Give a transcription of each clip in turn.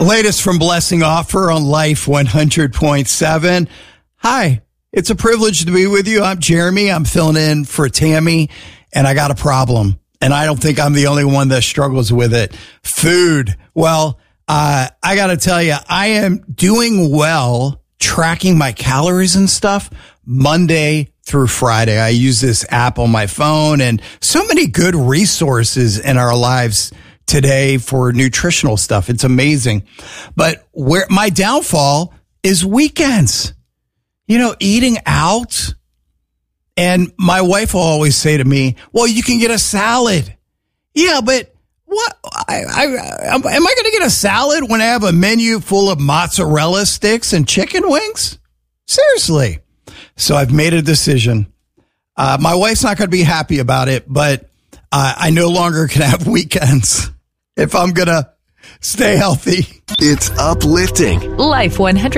Latest from Blessing Offer on Life 100.7. Hi, it's a privilege to be with you. I'm Jeremy. I'm filling in for Tammy, and I got a problem. And I don't think I'm the only one that struggles with it. Food. Well, I got to tell you, I am doing well tracking my calories and stuff Monday through Friday. I use this app on my phone, and so many good resources in our lives today for nutritional stuff. It's amazing. But where my downfall is weekends, eating out. And my wife will always say to me, well, you can get a salad. Yeah, but what? Am I going to get a salad when I have a menu full of mozzarella sticks and chicken wings? Seriously. So I've made a decision. My wife's not going to be happy about it, but I no longer can have weekends if I'm going to stay healthy. It's uplifting. Life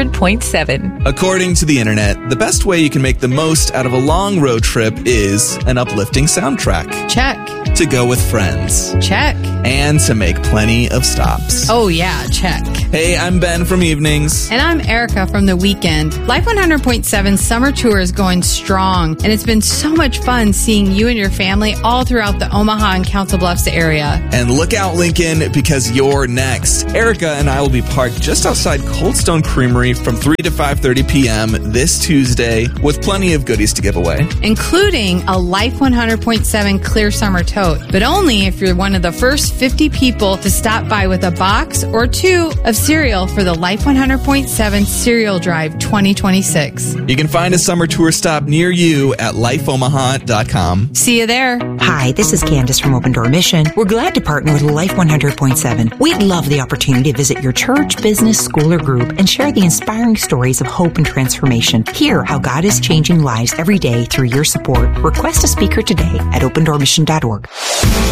100.7. According to the internet, the best way you can make the most out of a long road trip is an uplifting soundtrack. Check. To go with friends. Check. And to make plenty of stops. Oh, yeah, check. Hey, I'm Ben from Evenings. And I'm Erica from The Weekend. Life 100.7 summer tour is going strong, and it's been so much fun seeing you and your family all throughout the Omaha and Council Bluffs area. And look out, Lincoln, because you're next. Erica and I will be parked just outside Cold Stone Creamery from 3 to 5:30 p.m. this Tuesday with plenty of goodies to give away. Including a Life 100.7 clear summer tote, but only if you're one of the first 50 people to stop by with a box or two of cereal for the Life 100.7 Cereal Drive 2026. You can find a summer tour stop near you at lifeomaha.com. See you there. Hi, this is Candace from Open Door Mission. We're glad to partner with Life 100.7. We'd love the opportunity to visit your church, business, school, or group and share the inspiring stories of hope and transformation. Hear how God is changing lives every day through your support. Request a speaker today at opendoormission.org.